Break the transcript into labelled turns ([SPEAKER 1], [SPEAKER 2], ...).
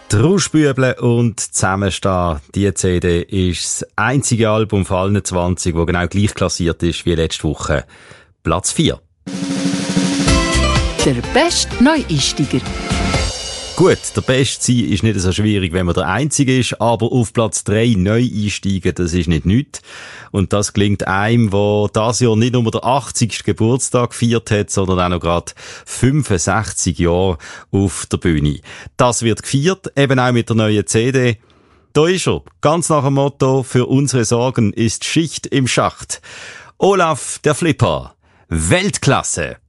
[SPEAKER 1] Druschbüble und Zusammenstehen. Die CD ist das einzige Album von allen 20, das genau gleich klassiert ist wie letzte Woche. Platz 4.
[SPEAKER 2] Der beste Neueinsteiger.
[SPEAKER 1] Gut, der Beste sein ist nicht so schwierig, wenn man der Einzige ist, aber auf Platz 3 neu einsteigen, das ist nicht nichts. Und das gelingt einem, der dieses Jahr nicht nur den 80. Geburtstag gefeiert hat, sondern auch noch gerade 65 Jahre auf der Bühne. Das wird gefeiert, eben auch mit der neuen CD. Da ist er, ganz nach dem Motto, für unsere Sorgen ist Schicht im Schacht. Olaf, der Flipper. Weltklasse!